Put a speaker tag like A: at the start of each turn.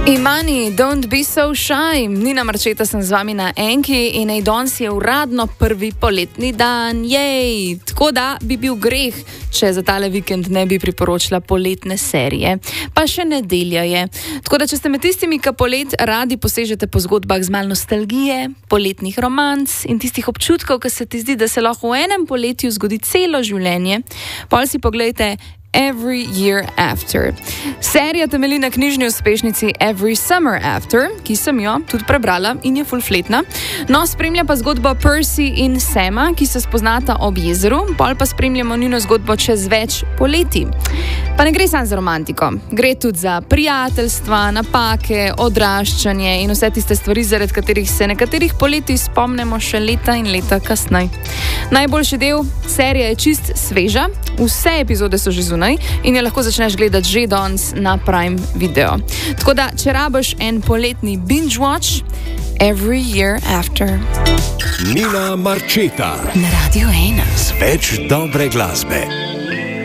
A: Imani, don't be so shy. Nina Marčeta sem z vami na Enki in danes je uradno prvi poletni dan. Jej! Tako da bi bil greh, če za tale vikend ne bi priporočila poletne serije. Pa še nedelja je. Tako da, če ste med tistimi, ki polet radi posežete po zgodbah z malo nostalgije, poletnih romanc in tistih občutkov, ki se ti zdi, da se lahko v enem poletju zgodi celo življenje, pol si poglejte Every Year After. Serija temelji na knjižni uspešnici Every Summer After, ki sem jo tudi prebrala in je fulfletna. No, spremlja pa zgodbo Percy in Sama, ki se spoznata ob jezeru, pol pa spremljamo njuno zgodbo čez več poletij. Pa ne gre samo za romantiko, gre tudi za prijateljstva, napake, odraščanje in vse tiste stvari, zaradi katerih se nekaterih poletij spomnimo še leta in leta kasneje. Najboljši del, serija je čist sveža, vse epizode so že zunaj in jo lahko začneš gledati že danes na Prime Video. Tako da, če rabiš en poletni binge watch, Every Year After.
B: Nina Marčeta
C: na Radio 1
B: z več dobre glasbe.